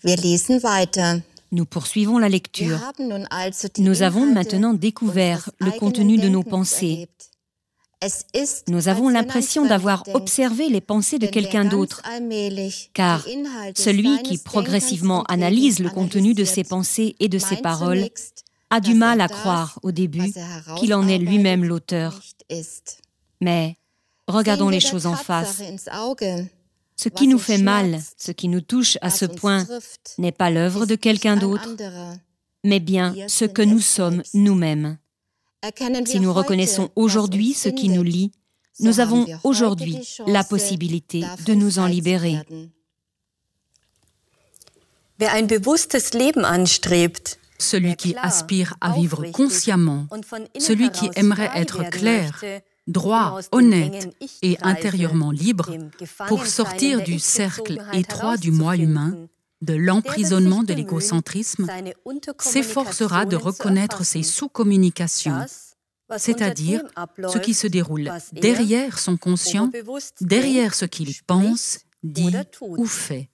Wir lesen weiter. Nous poursuivons la lecture. Wir haben nun also die Nous avons Inhalte maintenant découvert le unseres contenu de nos eigenen pensées. Denkens erlebt. Es ist, Nous avons als wenn ein l'impression d'avoir Fremder denkt, observé les pensées de denn wer quelqu'un ganz d'autre, allmählich car die Inhalte celui seines qui Denkens progressivement und analyse le Redens contenu de analysiert, ses pensées et de ses meint paroles zunächst, a du dass mal à das, croire au début was qu'il en est lui-même herausarbeitet, l'auteur. nicht ist. Mais regardons Sehen les wir der choses en face. Tatsache ins Auge, Ce was qui nous uns fait mal, schmerzt, ce qui nous touche à was ce uns point, trifft, n'est pas l'œuvre de ist quelqu'un nicht ein d'autre, anderer. mais bien Wir ce sind que nous es sommes selbst. nous-mêmes. Erkennen Si wir nous heute, reconnaissons was aujourd'hui uns ce qui nous bindet, lie, so nous haben avons wir heute aujourd'hui die Chance, la possibilité de davon nous en frei zu libérer. werden. Wer ein bewusstes Leben anstrebt, Celui qui aspire à vivre consciemment, celui qui aimerait être clair, droit, honnête et intérieurement libre pour sortir du cercle étroit du moi humain, de l'emprisonnement de l'égocentrisme, s'efforcera de reconnaître ses sous-communications, c'est-à-dire ce qui se déroule derrière son conscient, derrière ce qu'il pense, dit ou fait.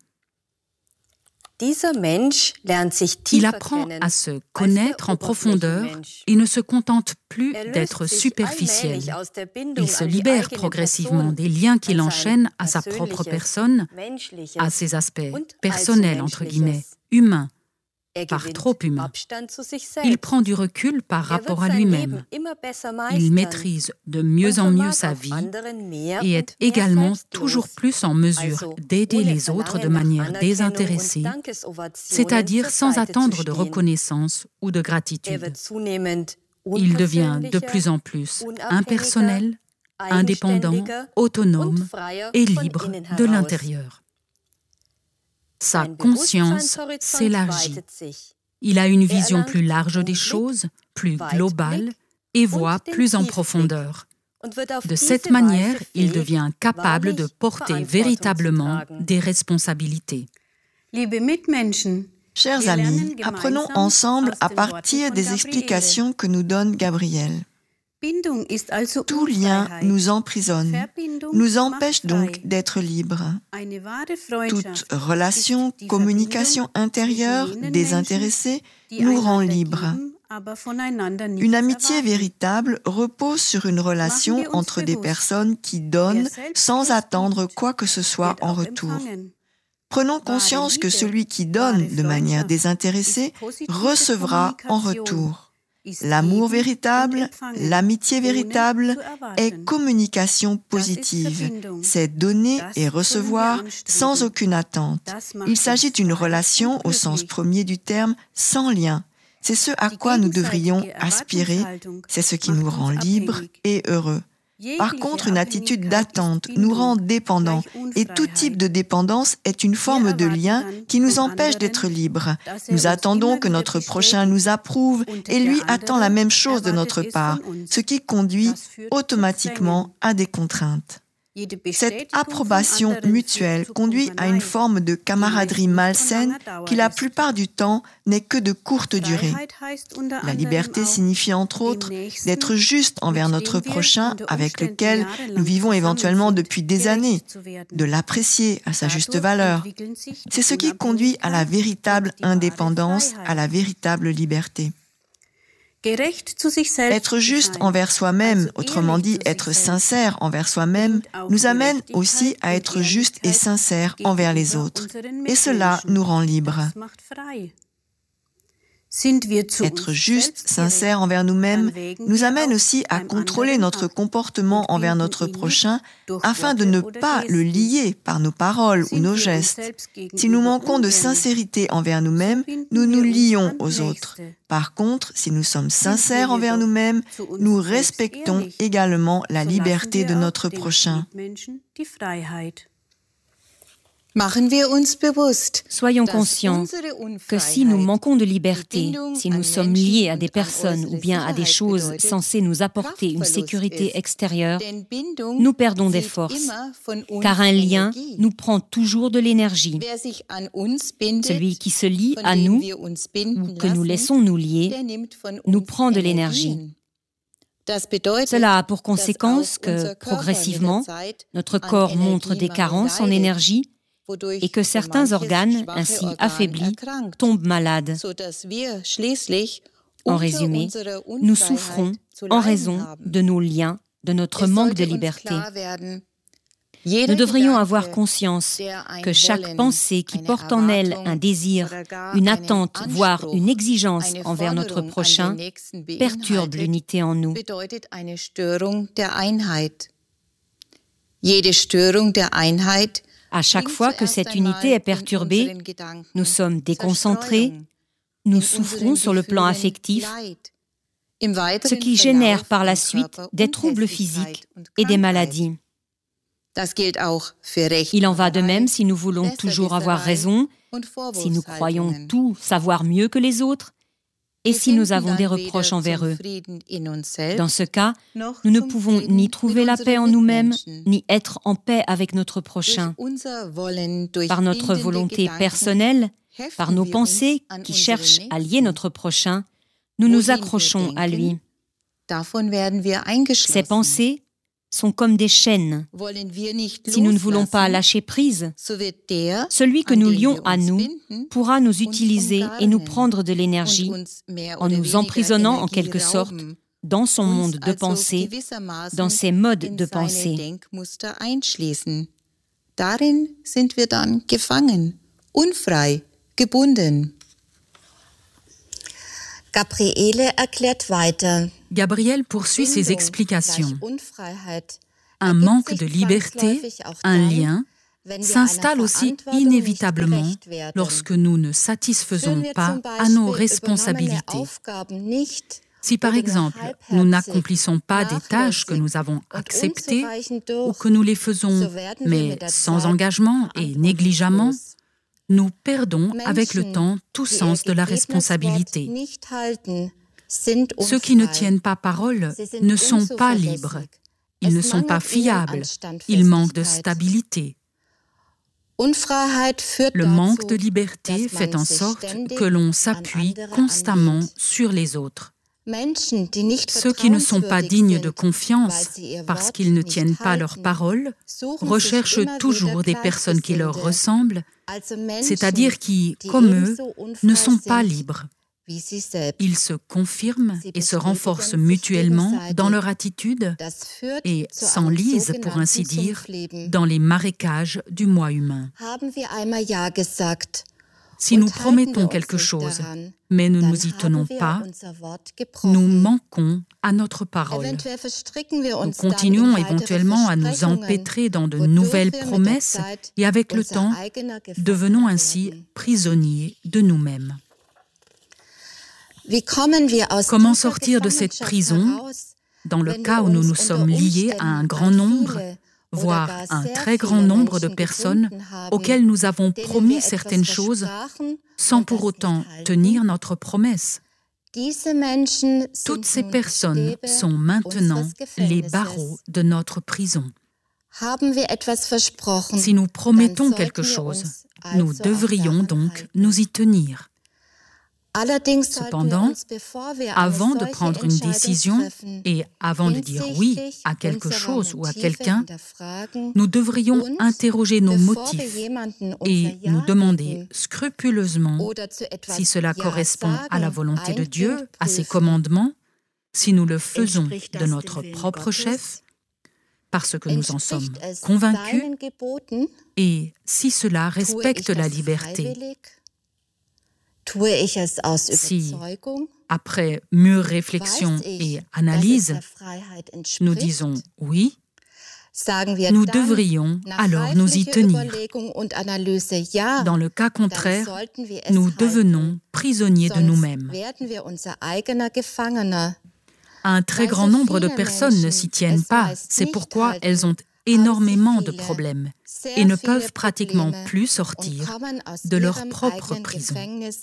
Il apprend à se connaître en profondeur et ne se contente plus d'être superficiel. Il se libère progressivement des liens qui l'enchaînent à sa propre personne, à ses aspects personnels, entre guillemets, humains, par trop humain. Il prend du recul par rapport à lui-même. Il maîtrise de mieux en mieux sa vie et est également toujours plus en mesure d'aider les autres de manière désintéressée, c'est-à-dire sans attendre de reconnaissance ou de gratitude. Il devient de plus en plus impersonnel, indépendant, autonome et libre de l'intérieur. Sa conscience s'élargit. Il a une vision plus large des choses, plus globale, et voit plus en profondeur. De cette manière, il devient capable de porter véritablement des responsabilités. Chers amis, apprenons ensemble à partir des explications que nous donne Gabriel. Tout lien nous emprisonne, nous empêche donc d'être libres. Toute relation, communication intérieure, désintéressée, nous rend libres. Une amitié véritable repose sur une relation entre des personnes qui donnent sans attendre quoi que ce soit en retour. Prenons conscience que celui qui donne de manière désintéressée recevra en retour. L'amour véritable, l'amitié véritable est communication positive. C'est donner et recevoir sans aucune attente. Il s'agit d'une relation au sens premier du terme, sans lien. C'est ce à quoi nous devrions aspirer, c'est ce qui nous rend libres et heureux. Par contre, une attitude d'attente nous rend dépendants et tout type de dépendance est une forme de lien qui nous empêche d'être libres. Nous attendons que notre prochain nous approuve et lui attend la même chose de notre part, ce qui conduit automatiquement à des contraintes. Cette approbation mutuelle conduit à une forme de camaraderie malsaine qui la plupart du temps n'est que de courte durée. La liberté signifie entre autres d'être juste envers notre prochain avec lequel nous vivons éventuellement depuis des années, de l'apprécier à sa juste valeur. C'est ce qui conduit à la véritable indépendance, à la véritable liberté. Être juste envers soi-même, autrement dit être sincère envers soi-même, nous amène aussi à être juste et sincère envers les autres. Et cela nous rend libres. Être juste, sincère envers nous-mêmes, nous amène aussi à contrôler notre comportement envers notre prochain afin de ne pas le lier par nos paroles ou nos gestes. Si nous manquons de sincérité envers nous-mêmes, nous nous lions aux autres. Par contre, si nous sommes sincères envers nous-mêmes, nous respectons également la liberté de notre prochain. Soyons conscients que si nous manquons de liberté, si nous sommes liés à des personnes ou bien à des choses censées nous apporter une sécurité extérieure, nous perdons des forces, car un lien nous prend toujours de l'énergie. Celui qui se lie à nous ou que nous laissons nous lier, nous prend de l'énergie. Cela a pour conséquence que, progressivement, notre corps montre des carences en énergie et que certains organes, ainsi affaiblis, tombent malades. En résumé, nous souffrons en raison de nos liens, de notre manque de liberté. Nous devrions avoir conscience que chaque pensée qui porte en elle un désir, une attente, voire une exigence envers notre prochain, perturbe l'unité en nous. À chaque fois que cette unité est perturbée, nous sommes déconcentrés, nous souffrons sur le plan affectif, ce qui génère par la suite des troubles physiques et des maladies. Il en va de même si nous voulons toujours avoir raison, si nous croyons tout savoir mieux que les autres, et si nous avons des reproches envers eux. Dans ce cas, nous ne pouvons ni trouver la paix en nous-mêmes, ni être en paix avec notre prochain. Par notre volonté personnelle, par nos pensées qui cherchent à lier notre prochain, nous nous accrochons à lui. Ces pensées sont comme des chaînes. Si nous ne voulons pas lâcher prise, celui que nous lions à nous pourra nous utiliser et nous prendre de l'énergie en nous emprisonnant en quelque sorte dans son monde de pensée, dans ses modes de pensée. Darin sind wir dann gefangen, unfrei, gebunden. Gabriel poursuit ses explications. Un manque de liberté, un lien, s'installe aussi inévitablement lorsque nous ne satisfaisons pas à nos responsabilités. Si par exemple, nous n'accomplissons pas des tâches que nous avons acceptées ou que nous les faisons, mais sans engagement et négligemment, nous perdons avec le temps tout sens de la responsabilité. Ceux qui ne tiennent pas parole ne sont pas libres, ils ne sont pas fiables, ils manquent de stabilité. Le manque de liberté fait en sorte que l'on s'appuie constamment sur les autres. Ceux qui ne sont pas dignes de confiance parce qu'ils ne tiennent pas leur parole recherchent toujours des personnes qui leur ressemblent, c'est-à-dire qui, comme eux, ne sont pas libres. Ils se confirment et se renforcent mutuellement dans leur attitude et s'enlisent, pour ainsi dire, dans les marécages du moi humain. Si nous promettons quelque chose, mais ne nous y tenons pas, nous manquons à notre parole. Nous continuons éventuellement à nous empêtrer dans de nouvelles promesses et avec le temps, devenons ainsi prisonniers de nous-mêmes. Comment sortir de cette prison dans le cas où nous nous sommes liés à un grand nombre, voire un très grand nombre de personnes auxquelles nous avons promis certaines choses sans pour autant tenir notre promesse? Toutes ces personnes sont maintenant les barreaux de notre prison. Si nous promettons quelque chose, nous devrions donc nous y tenir. Cependant, avant de prendre une décision et avant de dire oui à quelque chose ou à quelqu'un, nous devrions interroger nos motifs et nous demander scrupuleusement si cela correspond à la volonté de Dieu, à ses commandements, si nous le faisons de notre propre chef, parce que nous en sommes convaincus, et si cela respecte la liberté. Si, après mûre réflexion et analyse, nous disons oui, nous devrions alors nous y tenir. Dans le cas contraire, nous devenons prisonniers de nous-mêmes. Un très grand nombre de personnes ne s'y tiennent pas, c'est pourquoi elles ont énormément de problèmes et ne peuvent pratiquement plus sortir de leur propre prison.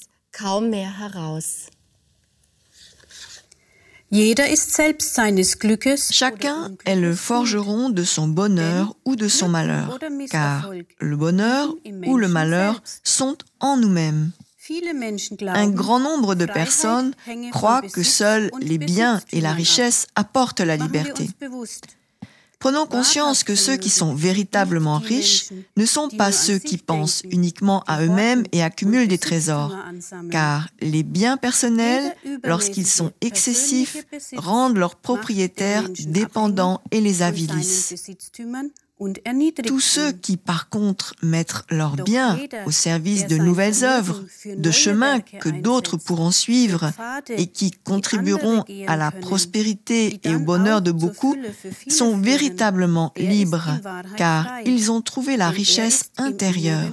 Chacun est le forgeron de son bonheur ou de son malheur, car le bonheur ou le malheur sont en nous-mêmes. Un grand nombre de personnes croient que seuls les biens et la richesse apportent la liberté. Prenons conscience que ceux qui sont véritablement riches ne sont pas ceux qui pensent uniquement à eux-mêmes et accumulent des trésors, car les biens personnels, lorsqu'ils sont excessifs, rendent leurs propriétaires dépendants et les avilissent. Tous ceux qui, par contre, mettent leurs biens au service de nouvelles œuvres, de chemins que d'autres pourront suivre et qui contribueront à la prospérité et au bonheur de beaucoup, sont véritablement libres, car ils ont trouvé la richesse intérieure.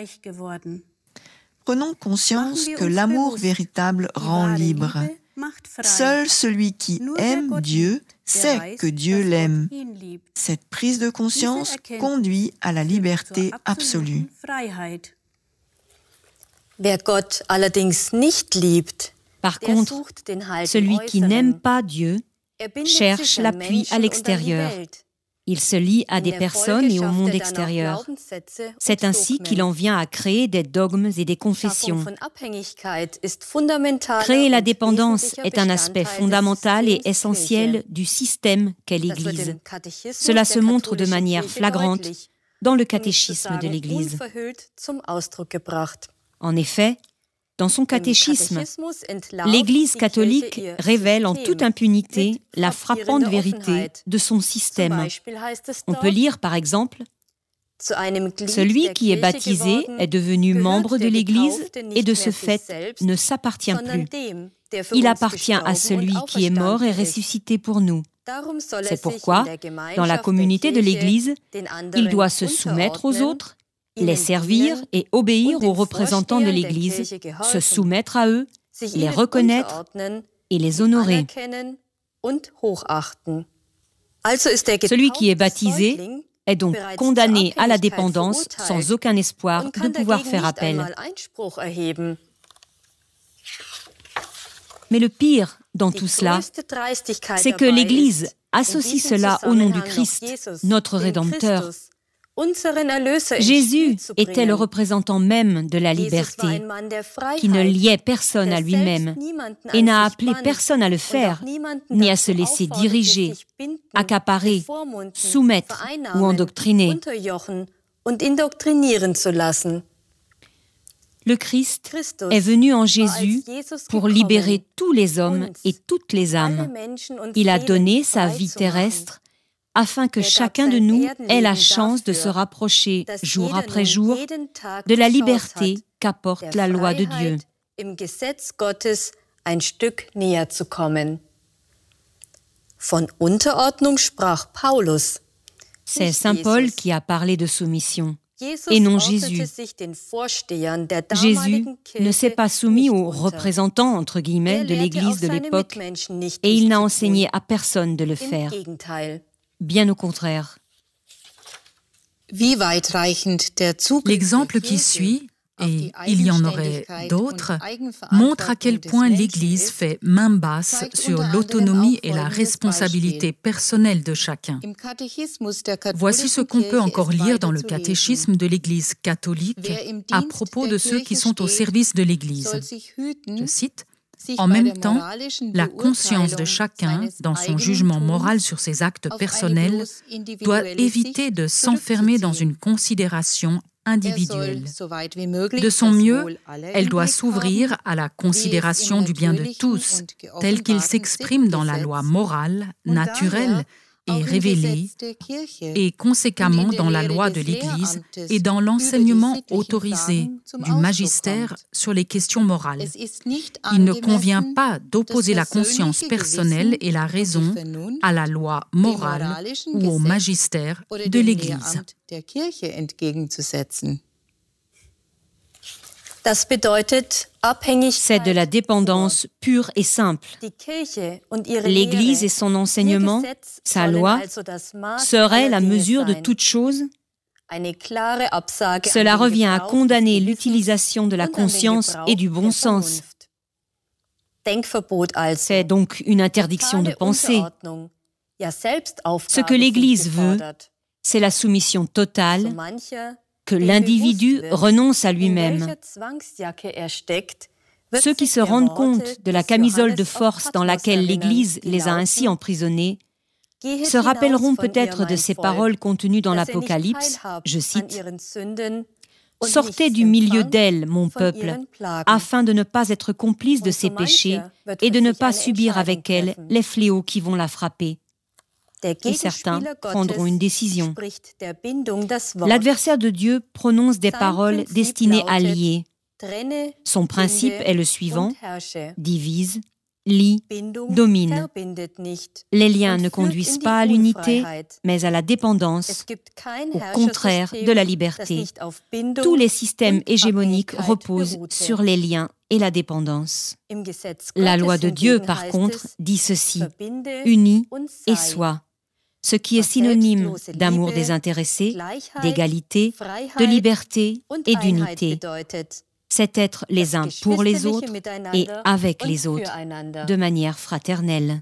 Prenons conscience que l'amour véritable rend libre. Seul celui qui aime Dieu sait que Dieu l'aime. Cette prise de conscience conduit à la liberté absolue. Wer Gott allerdings nicht liebt, Par contre, celui qui n'aime pas Dieu cherche l'appui à l'extérieur. Il se lie à des personnes et au monde extérieur. C'est ainsi qu'il en vient à créer des dogmes et des confessions. Créer la dépendance est un aspect fondamental et essentiel du système qu'est l'Église. Cela se montre de manière flagrante dans le catéchisme de l'Église. En effet, dans son catéchisme, l'Église catholique révèle en toute impunité la frappante vérité de son système. On peut lire, par exemple, « Celui qui est baptisé est devenu membre de l'Église et de ce fait ne s'appartient plus. Il appartient à celui qui est mort et ressuscité pour nous. C'est pourquoi, dans la communauté de l'Église, il doit se soumettre aux autres, les servir et obéir aux représentants de l'Église, se soumettre à eux, les reconnaître et les honorer. Celui qui est baptisé est donc condamné à la dépendance sans aucun espoir de pouvoir faire appel. Mais le pire dans tout cela, c'est que l'Église associe cela au nom du Christ, notre Rédempteur. Jésus était le représentant même de la liberté, qui ne liait personne à lui-même et n'a appelé personne à le faire, ni à se laisser diriger, accaparer, soumettre ou endoctriner. Le Christ est venu en Jésus pour libérer tous les hommes et toutes les âmes. Il a donné sa vie terrestre afin que chacun de nous ait la chance de se rapprocher jour après jour de la liberté qu'apporte la loi de Dieu. C'est Saint Paul qui a parlé de soumission, et non Jésus. Jésus ne s'est pas soumis aux représentants, entre guillemets, de l'Église de l'époque, et il n'a enseigné à personne de le faire. Bien au contraire. L'exemple qui suit, et il y en aurait d'autres, montre à quel point l'Église fait main basse sur l'autonomie et la responsabilité personnelle de chacun. Voici ce qu'on peut encore lire dans le catéchisme de l'Église catholique à propos de ceux qui sont au service de l'Église. Je cite: « En même temps, la conscience de chacun, dans son jugement moral sur ses actes personnels, doit éviter de s'enfermer dans une considération individuelle. De son mieux, elle doit s'ouvrir à la considération du bien de tous, tel qu'il s'exprime dans la loi morale, naturelle et révélée, et conséquemment dans la loi de l'Église et dans l'enseignement autorisé du magistère sur les questions morales. Il ne convient pas d'opposer la conscience personnelle et la raison à la loi morale ou au magistère de l'Église. » C'est de la dépendance pure et simple. L'Église et son enseignement, sa loi, seraient la mesure de toute chose. Cela revient à condamner l'utilisation de la conscience et du bon sens. C'est donc une interdiction de penser. Ce que l'Église veut, c'est la soumission totale, que l'individu renonce à lui-même. Ceux qui se rendent compte de la camisole de force dans laquelle l'Église les a ainsi emprisonnés se rappelleront peut-être de ces paroles contenues dans l'Apocalypse, je cite, « Sortez du milieu d'elle, mon peuple, afin de ne pas être complice de ses péchés et de ne pas subir avec elle les fléaux qui vont la frapper. » Et certains prendront une décision. L'adversaire de Dieu prononce des paroles destinées à lier. Son principe est le suivant, divise, lie, domine. Les liens ne conduisent pas à l'unité, mais à la dépendance, au contraire de la liberté. Tous les systèmes hégémoniques reposent sur les liens et la dépendance. La loi de Dieu, par contre, dit ceci, unis et sois, ce qui est synonyme d'amour désintéressé, d'égalité, de liberté et d'unité. C'est être les uns pour les autres et avec les autres, de manière fraternelle.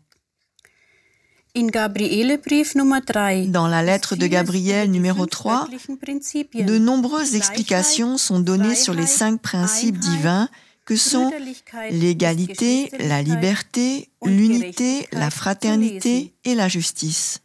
Dans la lettre de Gabriel numéro 3, de nombreuses explications sont données sur les 5 principes divins que sont l'égalité, la liberté, l'unité, la fraternité et la justice.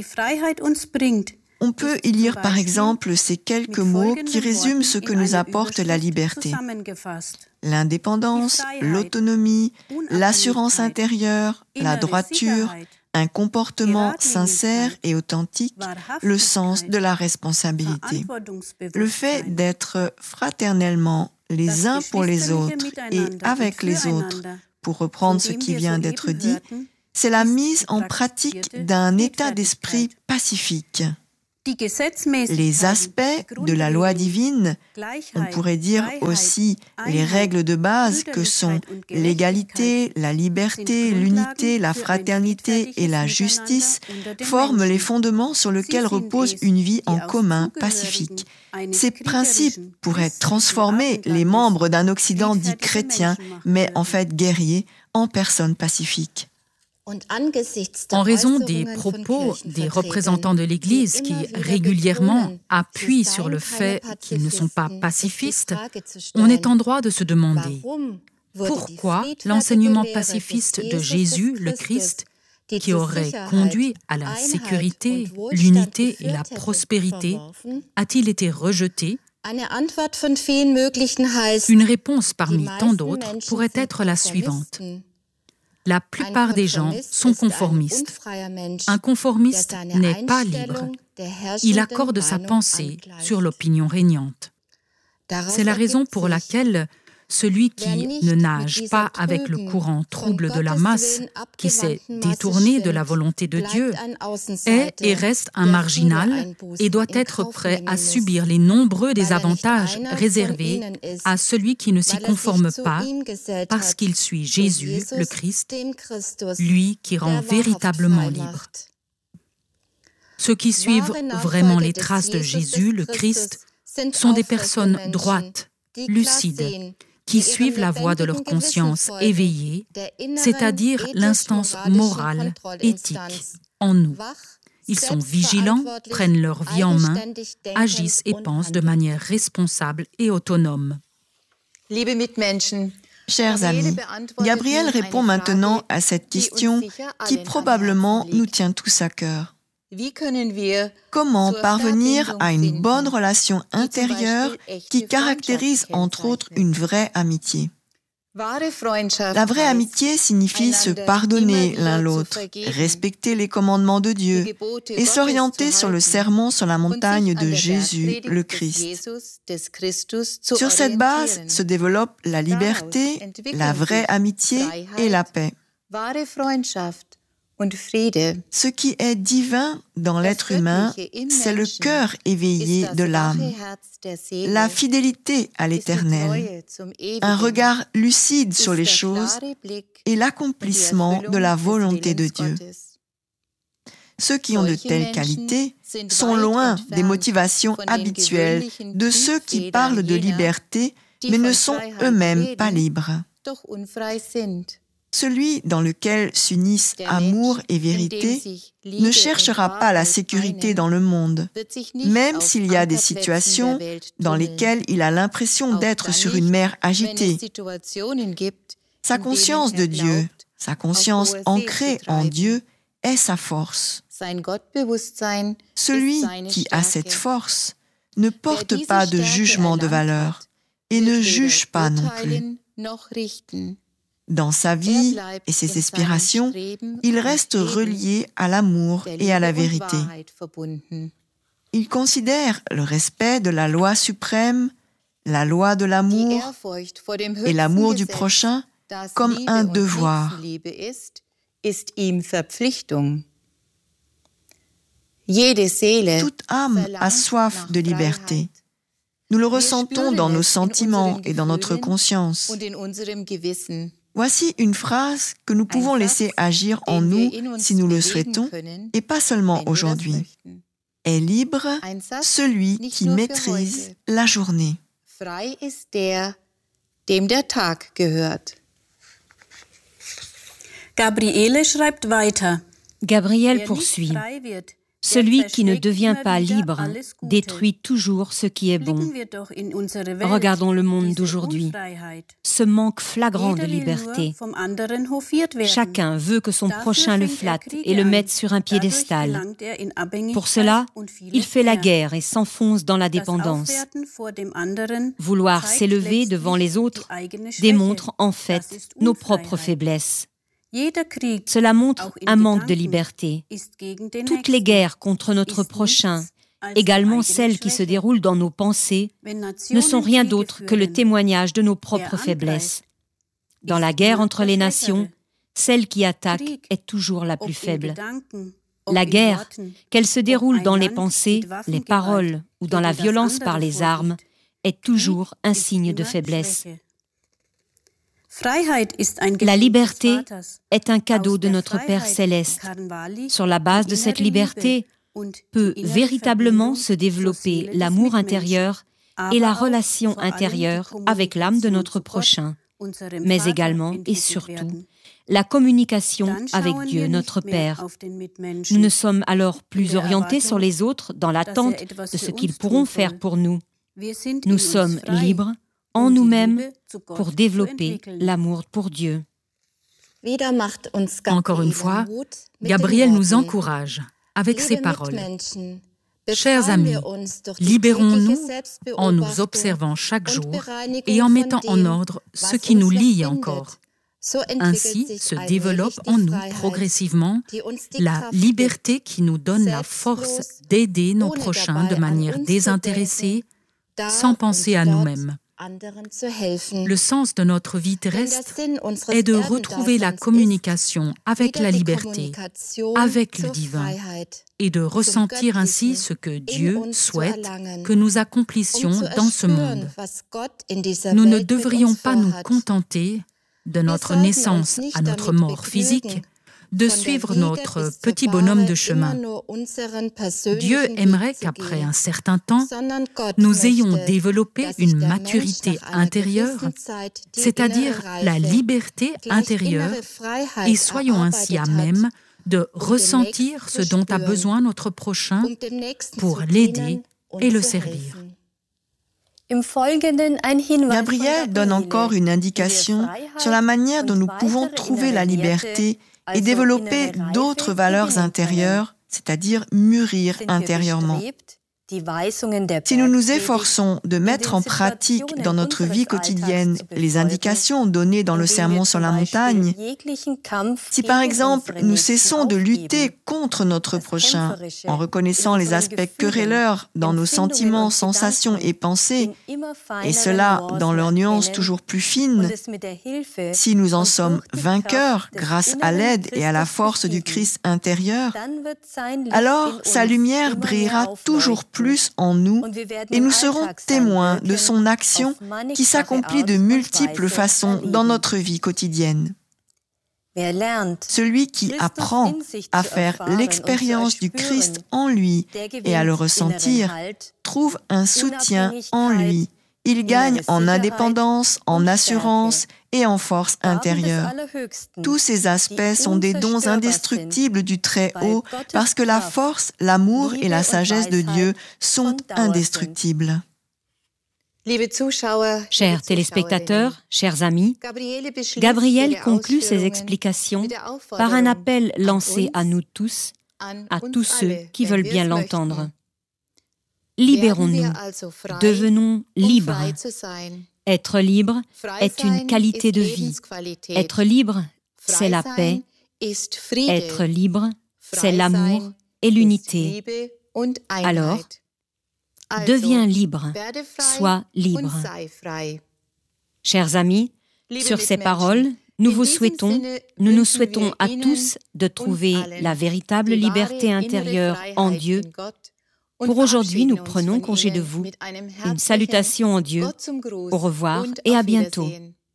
On peut y lire par exemple ces quelques mots qui résument ce que nous apporte la liberté. L'indépendance, l'autonomie, l'assurance intérieure, la droiture, un comportement sincère et authentique, le sens de la responsabilité. Le fait d'être fraternellement les uns pour les autres et avec les autres, pour reprendre ce qui vient d'être dit, c'est la mise en pratique d'un état d'esprit pacifique. Les aspects de la loi divine, on pourrait dire aussi les règles de base que sont l'égalité, la liberté, l'unité, la fraternité et la justice, forment les fondements sur lesquels repose une vie en commun pacifique. Ces principes pourraient transformer les membres d'un Occident dit chrétien, mais en fait guerrier, en personnes pacifiques. En raison des propos des représentants de l'Église qui régulièrement appuient sur le fait qu'ils ne sont pas pacifistes, on est en droit de se demander pourquoi l'enseignement pacifiste de Jésus, le Christ, qui aurait conduit à la sécurité, l'unité et la prospérité, a-t-il été rejeté? Une réponse parmi tant d'autres pourrait être la suivante. La plupart des gens sont conformistes. Un conformiste n'est pas libre. Il accorde sa pensée sur l'opinion régnante. C'est la raison pour laquelle celui qui ne nage pas avec le courant trouble de la masse, qui s'est détourné de la volonté de Dieu, est et reste un marginal et doit être prêt à subir les nombreux désavantages réservés à celui qui ne s'y conforme pas parce qu'il suit Jésus, le Christ, lui qui rend véritablement libre. Ceux qui suivent vraiment les traces de Jésus, le Christ, sont des personnes droites, lucides, qui suivent la voie de leur conscience éveillée, c'est-à-dire l'instance morale, éthique, en nous. Ils sont vigilants, prennent leur vie en main, agissent et pensent de manière responsable et autonome. Chers amis, Gabriel répond maintenant à cette question qui probablement nous tient tous à cœur. Comment parvenir à une bonne relation intérieure qui caractérise entre autres une vraie amitié? La vraie amitié signifie se pardonner l'un l'autre, respecter les commandements de Dieu et s'orienter sur le sermon sur la montagne de Jésus, le Christ. Sur cette base se développe la liberté, la vraie amitié et la paix. Ce qui est divin dans l'être humain, c'est le cœur éveillé de l'âme, la fidélité à l'Éternel, un regard lucide sur les choses et l'accomplissement de la volonté de Dieu. Ceux qui ont de telles qualités sont loin des motivations habituelles de ceux qui parlent de liberté, mais ne sont eux-mêmes pas libres. Celui dans lequel s'unissent amour et vérité ne cherchera pas la sécurité dans le monde, même s'il y a des situations dans lesquelles il a l'impression d'être sur une mer agitée. Sa conscience de Dieu, sa conscience ancrée en Dieu est sa force. Celui qui a cette force ne porte pas de jugement de valeur et ne juge pas non plus. Dans sa vie et ses aspirations, il reste relié à l'amour et à la vérité. Il considère le respect de la loi suprême, la loi de l'amour et l'amour du prochain comme un devoir. Toute âme a soif de liberté. Nous le ressentons dans nos sentiments et dans notre conscience. Voici une phrase que nous pouvons laisser agir en nous si nous le souhaitons, et pas seulement aujourd'hui. Est libre celui qui maîtrise la journée. Gabriel poursuit. Celui qui ne devient pas libre détruit toujours ce qui est bon. Regardons le monde d'aujourd'hui. Ce manque flagrant de liberté. Chacun veut que son prochain le flatte et le mette sur un piédestal. Pour cela, il fait la guerre et s'enfonce dans la dépendance. Vouloir s'élever devant les autres démontre en fait nos propres faiblesses. Cela montre un manque de liberté. Toutes les guerres contre notre prochain, également celles qui se déroulent dans nos pensées, ne sont rien d'autre que le témoignage de nos propres faiblesses. Dans la guerre entre les nations, celle qui attaque est toujours la plus faible. La guerre, qu'elle se déroule dans les pensées, les paroles ou dans la violence par les armes, est toujours un signe de faiblesse. La liberté est un cadeau de notre Père céleste. Sur la base de cette liberté peut véritablement se développer l'amour intérieur et la relation intérieure avec l'âme de notre prochain, mais également et surtout la communication avec Dieu, notre Père. Nous ne sommes alors plus orientés sur les autres dans l'attente de ce qu'ils pourront faire pour nous. Nous sommes libres en nous-mêmes pour développer l'amour pour Dieu. Encore une fois, Gabriel nous encourage avec ces paroles. Chers amis, libérons-nous en nous observant chaque jour et en mettant en ordre ce qui nous lie encore. Ainsi se développe en nous progressivement la liberté qui nous donne la force d'aider nos prochains de manière désintéressée, sans penser à nous-mêmes. Le sens de notre vie terrestre est de retrouver la communication avec la liberté, avec le divin, et de ressentir ainsi ce que Dieu souhaite que nous accomplissions dans ce monde. Nous ne devrions pas nous contenter de notre naissance à notre mort physique, de suivre notre petit bonhomme de chemin. Dieu aimerait qu'après un certain temps, nous ayons développé une maturité intérieure, c'est-à-dire la liberté intérieure, et soyons ainsi à même de ressentir ce dont a besoin notre prochain pour l'aider et le servir. Gabriel donne encore une indication sur la manière dont nous pouvons trouver la liberté et développer d'autres valeurs intérieures, c'est-à-dire mûrir intérieurement. Si nous nous efforçons de mettre en pratique dans notre vie quotidienne les indications données dans le Sermon sur la montagne, si par exemple nous cessons de lutter contre notre prochain en reconnaissant les aspects querelleurs dans nos sentiments, sensations et pensées, et cela dans leurs nuances toujours plus fines, si nous en sommes vainqueurs grâce à l'aide et à la force du Christ intérieur, alors sa lumière brillera toujours plus en nous et nous serons témoins de son action qui s'accomplit de multiples façons dans notre vie quotidienne. Celui qui apprend à faire l'expérience du Christ en lui et à le ressentir trouve un soutien en lui. Il gagne en indépendance, en assurance et en force intérieure. Tous ces aspects sont des dons indestructibles du Très-Haut parce que la force, l'amour et la sagesse de Dieu sont indestructibles. Chers téléspectateurs, chers amis, Gabriel conclut ses explications par un appel lancé à nous tous à tous ceux qui veulent bien l'entendre. Libérons-nous, devenons libres. Être libre est une qualité de vie. Être libre, c'est la paix. Être libre, c'est l'amour et l'unité. Alors, deviens libre, sois libre. Chers amis, sur ces paroles, nous nous souhaitons à tous de trouver la véritable liberté intérieure en Dieu. Pour aujourd'hui, nous prenons congé de vous. Une salutation en Dieu. Au revoir et à bientôt.